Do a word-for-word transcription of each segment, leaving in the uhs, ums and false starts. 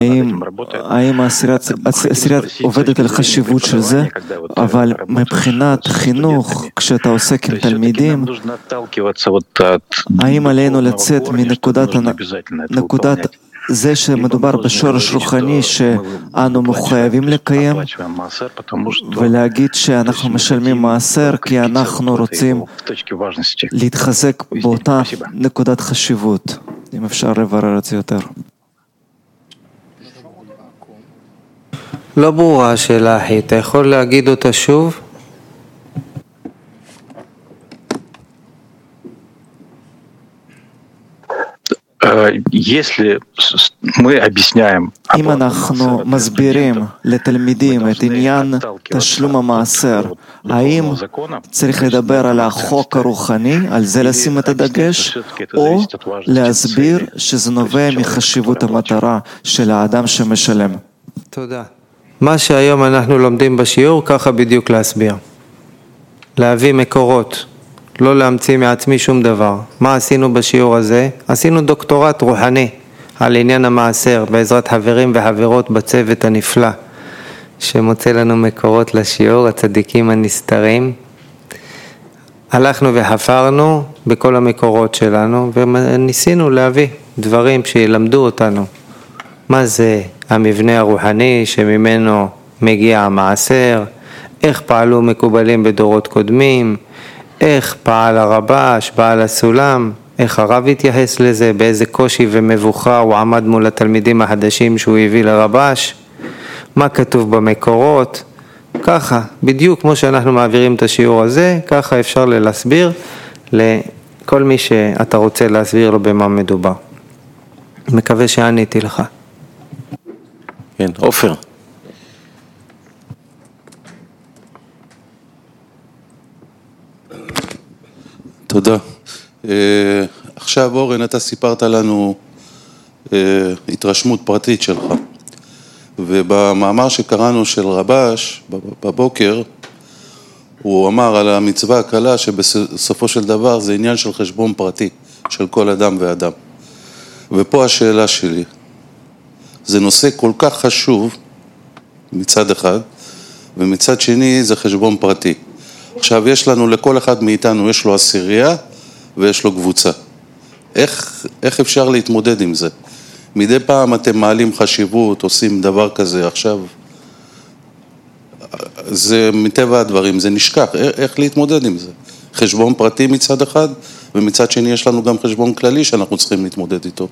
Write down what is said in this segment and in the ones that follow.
האם העשירייה עובדת על חשיבות של זה, אבל מבחינת חינוך, כשאתה עוסק עם תלמידים, האם עלינו לצאת מנקודת נקודת זה שמדובר בשורש רוחני שאנו מחויבים לקיים, ולהגיד שאנחנו משלמים מעשר כי אנחנו רוצים להתחזק באותה נקודת חשיבות. אם אפשר לברר את זה יותר. לא ברורה השאלה, אחי. אתה יכול להגיד אותה שוב? אם אנחנו מסבירים לתלמידים את עניין תשלום המעשר, האם צריך לדבר על החוק הרוחני, על זה לשים את הדגש, או להסביר שזה נובע מחשיבות המטרה של האדם שמשלם? תודה. מה שהיום אנחנו לומדים בשיעור, ככה בדיוק להסביר. להביא מקורות. לא להמציא מעצמי שום דבר. מה עשינו בשיעור הזה? עשינו דוקטורט רוחני על עניין המעשר בעזרת חברים וחברות בצוות הנפלא שמוצא לנו מקורות לשיעור, הצדיקים הנסתרים. הלכנו וחפרנו בכל המקורות שלנו וניסינו להביא דברים שילמדו אותנו. מה זה המבנה הרוחני שממנו מגיע המעשר, איך פעלו מקובלים בדורות קודמים, איך פעל הרבש, בעל הסולם, איך הרב התייחס לזה, באיזה קושי ומבוכה הוא עמד מול התלמידים החדשים שהוא הביא לרבש, מה כתוב במקורות, ככה, בדיוק כמו שאנחנו מעבירים את השיעור הזה, ככה אפשר להסביר לכל מי שאתה רוצה להסביר לו במה מדובר. מקווה שעניתי לך. כן, עופר. תודה. עכשיו אורן, אתה סיפרת לנו התרשמות פרטית שלך, ובמאמר שקראנו של רבש בבוקר, הוא אמר על המצווה הקלה שבסופו של דבר זה עניין של חשבון פרטי של כל אדם ואדם. ופה השאלה שלי, זה נושא כל כך חשוב מצד אחד, ומצד שני זה חשבון פרטי. עכשיו יש לנו, לכל אחד מאיתנו יש לו עשירייה ויש לו קבוצה. איך, איך אפשר להתמודד עם זה? מדי פעם אתם מעלים חשיבות, עושים דבר כזה, עכשיו זה מטבע הדברים, זה נשכח, איך להתמודד עם זה? חשבון פרטי מצד אחד, ומצד שני יש לנו גם חשבון כללי שאנחנו צריכים להתמודד איתו.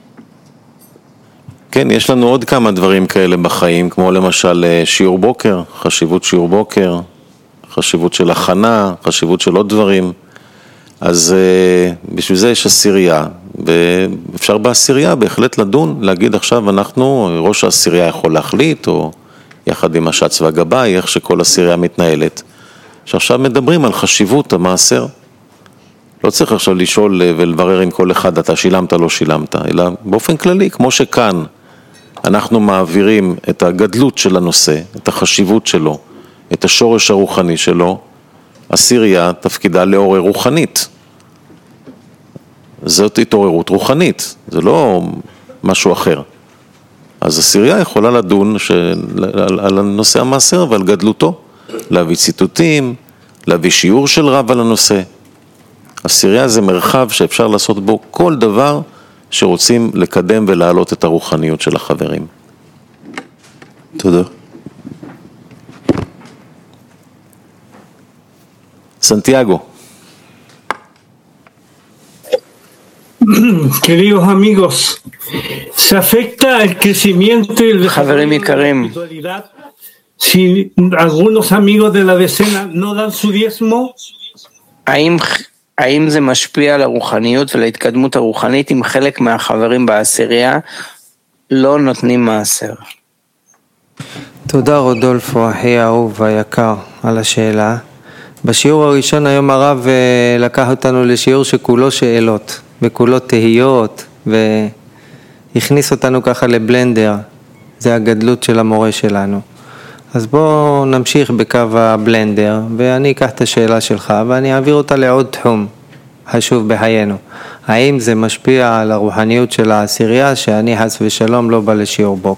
כן, יש לנו עוד כמה דברים כאלה בחיים, כמו למשל שיעור בוקר, חשיבות שיעור בוקר, חשיבות של הכנה, חשיבות של עוד דברים. אז בשביל זה יש עשירייה, ואפשר בעשירייה בהחלט לדון, להגיד עכשיו אנחנו, ראש העשירייה יכול להחליט, או יחד עם השץ והגבאי, איך שכל עשירייה מתנהלת. שעכשיו מדברים על חשיבות המעשר. לא צריך עכשיו לשאול ולברר עם כל אחד, אתה שילמת, לא שילמת, אלא באופן כללי, כמו שכאן, אנחנו מעבירים את הגדלות של הנושא, את החשיבות שלו, את השורש הרוחני שלו, עשירייה תפקידה לעורר רוחנית. זאת התעוררות רוחנית, זה לא משהו אחר. אז עשירייה יכולה לדון של, על, על הנושא המעשר ועל גדלותו, להביא ציטוטים, להביא שיעור של רב על הנושא. עשירייה זה מרחב שאפשר לעשות בו כל דבר שרוצים לקדם ולהעלות את הרוחניות של החברים. תודה. Santiago. Queridos amigos, ¿se afecta el crecimiento y el desarrollo de la espiritualidad si algunos amigos de la decena no dan su diezmo? האם, האם זה משפיע על הרוחניות ולהתקדמות הרוחנית אם חלק מהחברים בעשירייה לא נותנים מעשר? תודה רודולפו, אחי האהוב והיקר, על השאלה. בשיעור הראשון היום הרב לקח אותנו לשיעור שכולו שאלות וכולו תהיות, והכניס אותנו ככה לבלנדר, זה הגדלות של המורה שלנו. אז בואו נמשיך בקו הבלנדר, ואני אקח את השאלה שלך ואני אעביר אותה לעוד תחום חשוב בחיינו. האם זה משפיע על הרוחניות של העשירייה שאני חס ושלום לא בא לשיעור בוקר?